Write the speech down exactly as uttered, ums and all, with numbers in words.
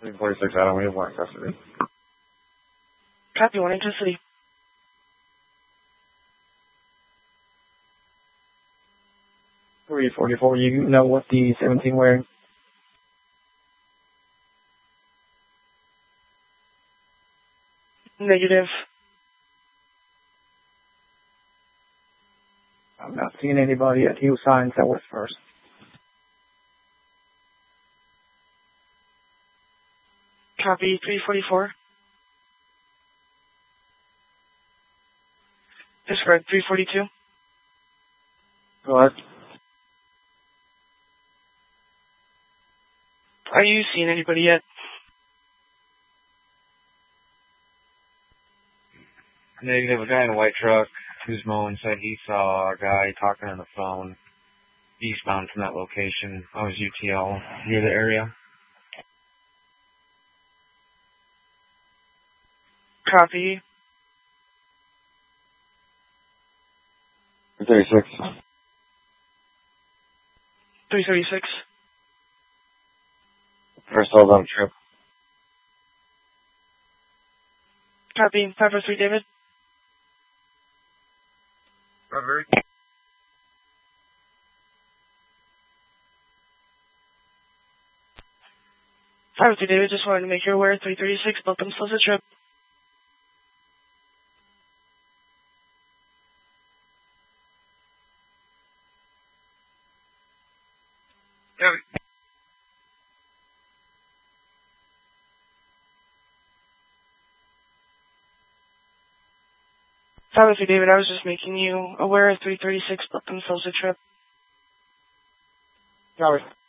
three forty-six Adam, we have one in custody. Copy, one in custody. three forty-four, you know what the seventeen wearing? Negative. I'm not seeing anybody at Hugh Signs that was first. Copy, three forty-four. That's correct, three forty-two. Go ahead. Are you seeing anybody yet? Negative. A guy in a white truck who's mowing said he saw a guy talking on the phone eastbound from that location. I was U T L near the area. Copy. thirty-six. three thirty-six. First hold on trip. Copy, five oh three David. Robert. five oh three David, just wanted to make you aware, three thirty-six, both themselves a trip. Copy. five oh three David, I was just making you aware, three thirty-six, both themselves a trip. Copy.